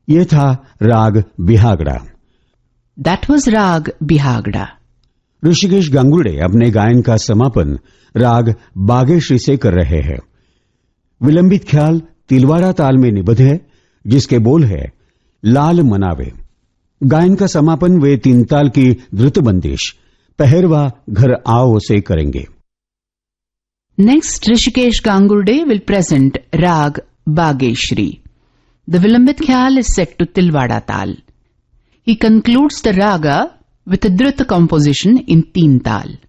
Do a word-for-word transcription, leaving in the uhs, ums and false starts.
ये था राग Bihagda. That was Rag Bihagda. Rishikesh Gangurde अपने गायन का समापन राग बागेश्री से कर रहे हैं। विलंबित ख्याल तिलवाड़ा ताल में निबद्ध है, जिसके बोल है लाल मनावे। गायन का समापन वे तीन ताल की द्रुत बंदिश पहरवा घर आओ से करेंगे। Next, Rishikesh Gangurde will present Rag Bageshri. The Vilambit Khyal is set to Tilwada Tal. He concludes the raga with a Drut composition in Teen Tal.